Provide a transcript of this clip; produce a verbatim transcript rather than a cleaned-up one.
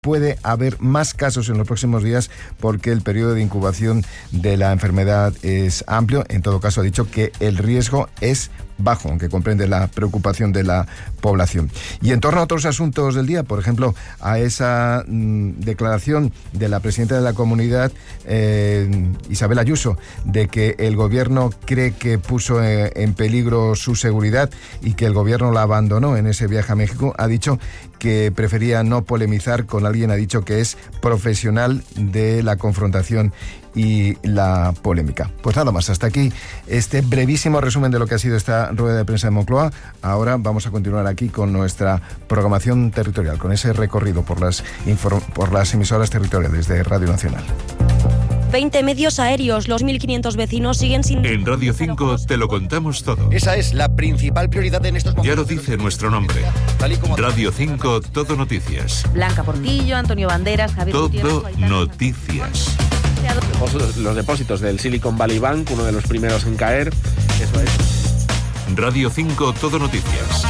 puede haber más casos en los próximos días porque el periodo de incubación de la enfermedad es amplio. En todo caso, ha dicho que el riesgo es bajo, aunque comprende la preocupación de la población. Y en torno a otros asuntos del día, por ejemplo, a esa mmm, declaración de la presidenta de la comunidad, eh, Isabel Ayuso, de que el gobierno cree que puso eh, en peligro su seguridad y que el gobierno la abandonó en ese viaje a México, ha dicho que prefería no polemizar con alguien, ha dicho que es profesional de la confrontación y la polémica. Pues nada más, hasta aquí este brevísimo resumen de lo que ha sido esta rueda de prensa de Moncloa. Ahora vamos a continuar aquí con nuestra programación territorial, con ese recorrido por las, inform- por las emisoras territoriales de Radio Nacional. veinte medios aéreos, los mil quinientos vecinos siguen sin... En Radio cinco te lo contamos todo. Esa es la principal prioridad en estos momentos. Ya lo dice nuestro nombre. Radio cinco, todo noticias. Blanca Portillo, Antonio Banderas, Javier Todo Gutiérrez, noticias. Los depósitos del Silicon Valley Bank, uno de los primeros en caer. Eso es. Radio cinco, todo noticias.